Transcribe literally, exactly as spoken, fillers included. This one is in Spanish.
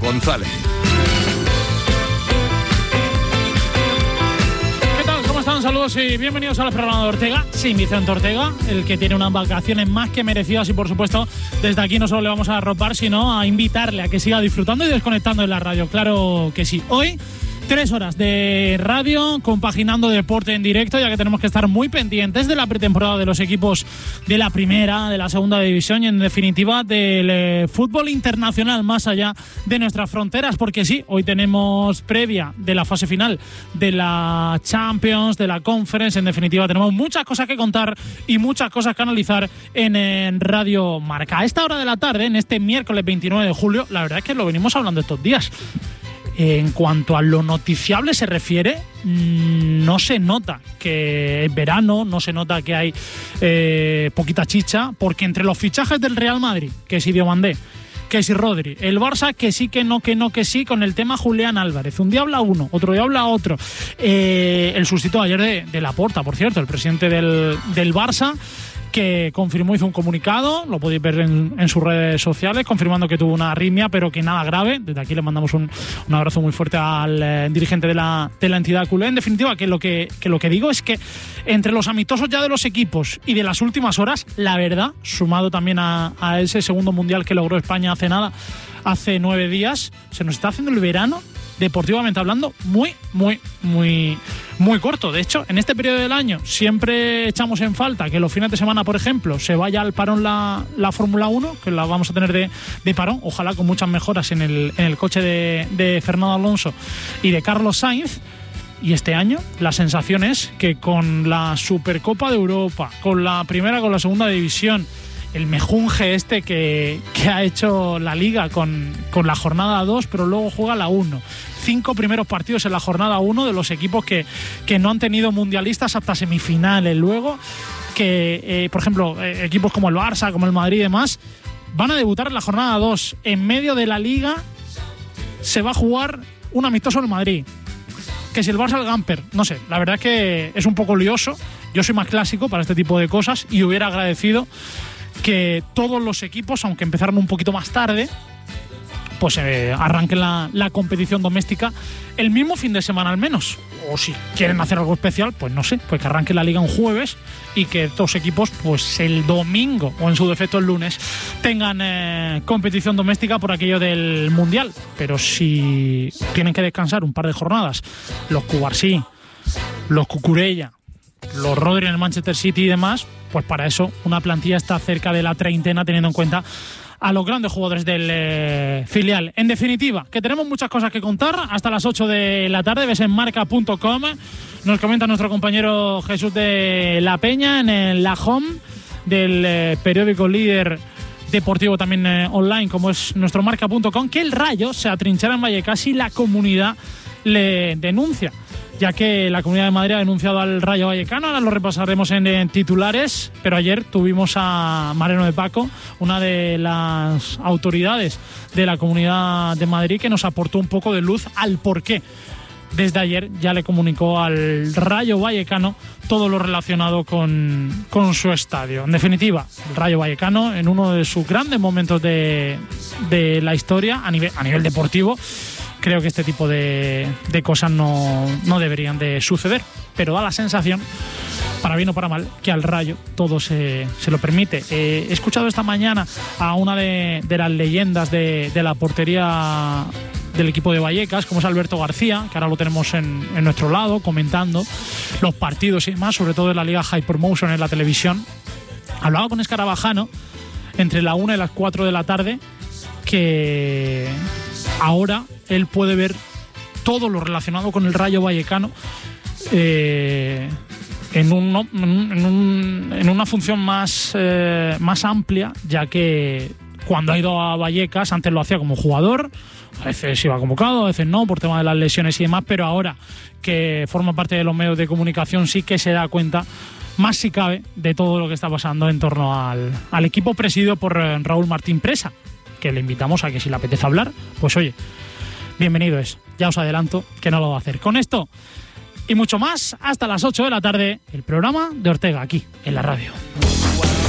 González. Saludos y bienvenidos al programa de Ortega, sin Vicente Ortega, el que tiene unas vacaciones más que merecidas y por supuesto desde aquí no solo le vamos a arropar sino a invitarle a que siga disfrutando y desconectando de la radio, claro que sí. Hoy tres horas de radio, compaginando deporte en directo, ya que tenemos que estar muy pendientes de la pretemporada de los equipos de la primera, de la segunda división y en definitiva del eh, fútbol internacional más allá de nuestras fronteras, porque sí, hoy tenemos previa de la fase final de la Champions, de la Conference, en definitiva tenemos muchas cosas que contar y muchas cosas que analizar en, en Radio Marca. A esta hora de la tarde, en este miércoles veintinueve de julio, la verdad es que lo venimos hablando estos días. En cuanto a lo noticiable se refiere, no se nota que es verano, no se nota que hay eh, poquita chicha, porque entre los fichajes del Real Madrid, que si Diomandé, que si Rodri, el Barça que sí, que no, que no, que sí, con el tema Julián Álvarez. Un día habla uno, otro día habla otro. Eh, el sustituto ayer de, de Laporta, por cierto, el presidente del, del Barça, que confirmó, hizo un comunicado, lo podéis ver en, en sus redes sociales, confirmando que tuvo una arritmia, pero que nada grave. Desde aquí le mandamos un, un abrazo muy fuerte al eh, dirigente de la, de la entidad culé. En definitiva, que lo que, que lo que digo es que entre los amistosos ya de los equipos y de las últimas horas, la verdad, sumado también a, a ese segundo mundial que logró España hace nada, hace nueve días, se nos está haciendo el verano, deportivamente hablando, muy, muy, muy, muy corto. De hecho, en este periodo del año siempre echamos en falta que los fines de semana, por ejemplo, se vaya al parón la, la Fórmula uno, que la vamos a tener de, de parón, ojalá con muchas mejoras en el, en el coche de, de Fernando Alonso y de Carlos Sainz. Y este año la sensación es que con la Supercopa de Europa, con la primera, con la segunda división, el mejunje este que, que ha hecho la Liga con, con la jornada dos, pero luego juega la uno. Cinco primeros partidos en la jornada uno de los equipos que, que no han tenido mundialistas hasta semifinales. Luego, que eh, por ejemplo, eh, equipos como el Barça, como el Madrid y demás, van a debutar en la jornada dos. En medio de la Liga se va a jugar un amistoso en Madrid. Que si el Barça, el Gamper, no sé, la verdad es que es un poco lioso. Yo soy más clásico para este tipo de cosas y hubiera agradecido que todos los equipos, aunque empezaron un poquito más tarde, pues eh, arranquen la, la competición doméstica el mismo fin de semana al menos. O si quieren hacer algo especial, pues no sé, pues que arranque la Liga un jueves y que todos equipos, pues el domingo o en su defecto el lunes, tengan eh, competición doméstica por aquello del Mundial. Pero si tienen que descansar un par de jornadas, los Cubarsí, los Cucurella, los Rodri en el Manchester City y demás, pues para eso una plantilla está cerca de la treintena, teniendo en cuenta a los grandes jugadores del eh, filial. En definitiva, que tenemos muchas cosas que contar hasta las ocho de la tarde. Ves en marca punto com. Nos comenta nuestro compañero Jesús de la Peña en el La Home del eh, periódico líder deportivo también eh, online, como es nuestro marca punto com, que el Rayo se atrinchera en Vallecas y la comunidad le denuncia, ya que la Comunidad de Madrid ha denunciado al Rayo Vallecano. Ahora lo repasaremos en, en titulares, pero ayer tuvimos a Mariano de Paco, una de las autoridades de la Comunidad de Madrid, que nos aportó un poco de luz al porqué. Desde ayer ya le comunicó al Rayo Vallecano todo lo relacionado con, con su estadio. En definitiva, el Rayo Vallecano, en uno de sus grandes momentos de, de la historia a nivel, a nivel deportivo, creo que este tipo de, de cosas no, no deberían de suceder, pero da la sensación, para bien o para mal, que al Rayo todo se, se lo permite. Eh, he escuchado esta mañana a una de, de las leyendas de, de la portería del equipo de Vallecas, como es Alberto García, que ahora lo tenemos en, en nuestro lado, comentando los partidos y demás, sobre todo en la Liga Hypermotion en la televisión. Hablaba con Escarabajano entre la una y las cuatro de la tarde, que ahora él puede ver todo lo relacionado con el Rayo Vallecano eh, en, un, en, un, en una función más, eh, más amplia, ya que cuando ha ido a Vallecas antes lo hacía como jugador, a veces iba convocado, a veces no, por tema de las lesiones y demás, pero ahora que forma parte de los medios de comunicación sí que se da cuenta, más si cabe, de todo lo que está pasando en torno al, al equipo presidido por Raúl Martín Presa, que le invitamos a que si le apetece hablar, pues oye, bienvenido es. Ya os adelanto que no lo va a hacer. Con esto y mucho más, hasta las ocho de la tarde, el programa de Ortega, aquí, en la radio.